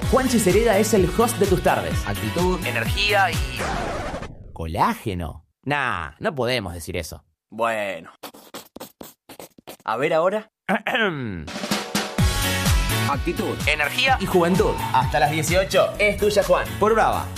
Juanchi Cereda es el host de tus tardes. Actitud, Energía y... colágeno. Nah, no podemos decir eso. bueno. A ver ahora. Actitud, Energía y juventud. Hasta las 18 es tuya, Juan. Por Brava.